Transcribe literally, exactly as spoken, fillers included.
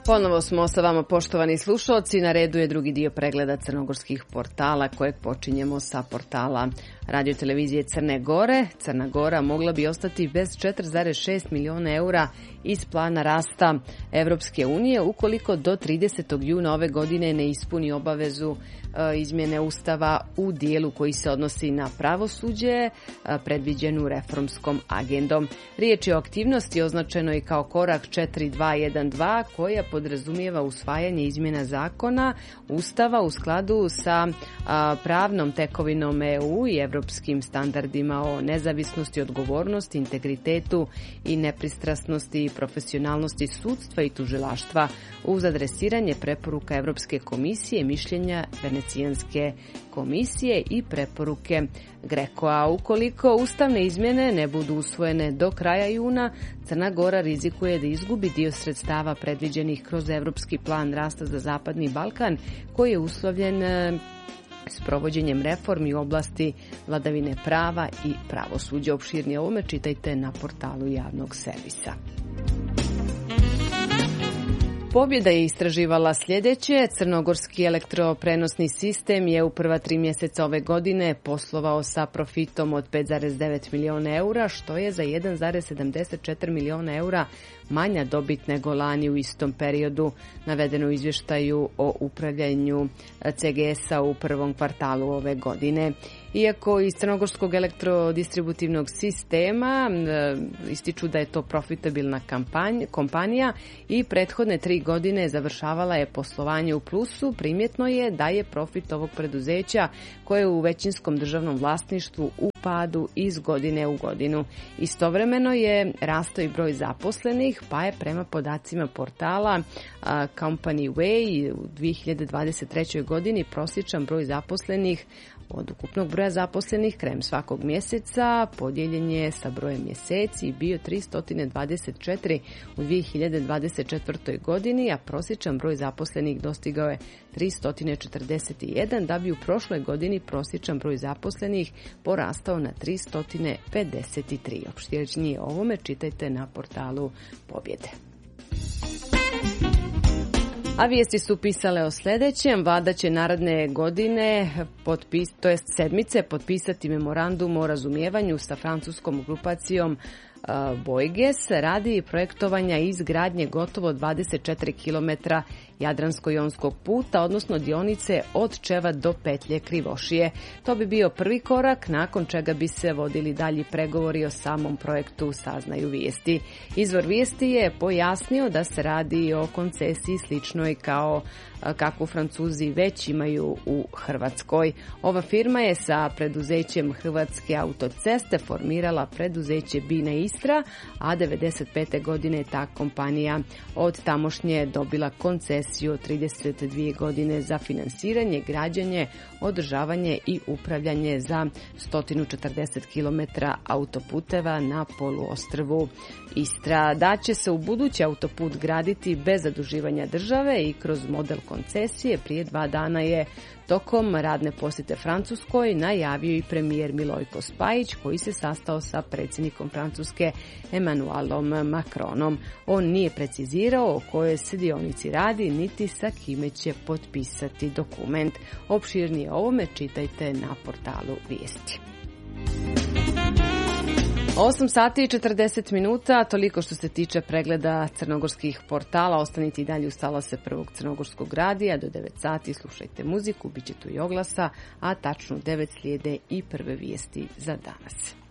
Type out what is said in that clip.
Ponovo smo sa vama, poštovani slušalci. Na redu je drugi dio pregleda crnogorskih portala, kojeg počinjemo sa portala radiotelevizije Crne Gore. Crna Gora mogla bi ostati bez četiri zarez šest miliona eura iz plana rasta Evropske unije ukoliko do tridesetog juna ove godine ne ispuni obavezu izmjene Ustava u dijelu koji se odnosi na pravosuđe predviđenu reformskom agendom. Riječ je o aktivnosti označenoj kao korak četiri dva jedan dva koja podrazumijeva usvajanje izmjena zakona Ustava u skladu sa pravnom tekovinom E U i evropskim standardima o nezavisnosti, odgovornosti, integritetu i nepristrasnosti i profesionalnosti sudstva i tužilaštva uz adresiranje preporuka Evropske komisije, mišljenja Venecijanske komisije i preporuke Greko-a. Ukoliko ustavne izmjene ne budu usvojene do kraja juna, Crna Gora rizikuje da izgubi dio sredstava predviđenih kroz Evropski plan rasta za Zapadni Balkan, koji je uslovljen s provođenjem reformi u oblasti vladavine prava i pravosuđa. Opširnije ovome čitajte na portalu javnog servisa. Pobjeda je istraživala sljedeće. Crnogorski elektroprenosni sistem je u prva tri mjeseca ove godine poslovao sa profitom od pet zarez devet miliona eura, što je za jedan zarez sedamdeset četiri miliona eura manja dobit nego lani u istom periodu, navedeno u izvještaju o upravljanju C G S-a u prvom kvartalu ove godine. Iako iz crnogorskog elektrodistributivnog sistema ističu da je to profitabilna kampanja, kompanija i prethodne tri godine završavala je poslovanje u plusu, primjetno je da je profit ovog preduzeća, koje je u većinskom državnom vlasništvu, u padu iz godine u godinu. Istovremeno je rastao i broj zaposlenih, pa je prema podacima portala Company Way u dvije hiljade dvadeset trećoj godini prosječan broj zaposlenih od ukupnog broja zaposlenih krajem svakog mjeseca podijeljen je sa brojem mjeseci i bio tristo dvadeset četiri u dvije hiljade dvadeset četvrtoj godini, a prosječan broj zaposlenih dostigao je tristo četrdeset jedan, da bi u prošloj godini prosječan broj zaposlenih porastao na tristo pedeset tri. Opširnije o ovome čitajte na portalu Pobjede. A vijesti su pisale o sljedećem. Vlada će naredne godine, potpis, to jest sedmice, potpisati memorandum o razumijevanju sa francuskom grupacijom Boyges radi projektovanja i izgradnje gotovo dvadeset četiri kilometra Jadransko-jonskog puta, odnosno dionice od Čeva do petlje Krivošije. To bi bio prvi korak, nakon čega bi se vodili dalji pregovori o samom projektu, saznaju vijesti. Izvor vijesti je pojasnio da se radi o koncesiji sličnoj kao kakvu Francuzi već imaju u Hrvatskoj. Ova firma je sa preduzećem Hrvatske autoceste formirala preduzeće Bina Istra, a devedeset pete godine je ta kompanija od tamošnje dobila koncesiju od trideset dvije godine za finansiranje, građenje, održavanje i upravljanje za sto četrdeset kilometara autoputeva na poluostrvu Istra. Da će se u budući autoput graditi bez zaduživanja države i kroz model koncesije, prije dva dana je tokom radne posjete Francuskoj najavio i premijer Milojko Spajić, koji se sastao sa predsjednikom Francuske Emmanuelom Macronom. On nije precizirao o kojoj se dionici radi, niti sa kime će potpisati dokument. Opširnije o ovome čitajte na portalu Vijesti. osam sati i četrdeset minuta, toliko što se tiče pregleda crnogorskih portala. Ostanite i dalje uz talase prvog crnogorskog radija. Do devet sati slušajte muziku, bit će tu i oglasa, a tačno devet slijede i prve vijesti za danas.